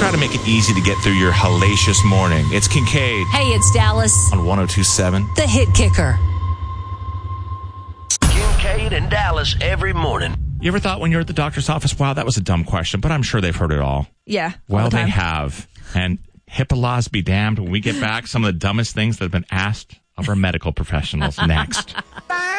try to make it easy to get through your hellacious morning. It's Kincaid Hey, it's Dallas. on 102.7. The Hit Kicker. Kincaid and Dallas every morning. You ever thought when you're at the doctor's office, wow, that was a dumb question, but I'm sure they've heard it all. Yeah. Well, all the they time. have. And HIPAA laws be damned. When we get back, some of the dumbest things that have been asked of our medical professionals next.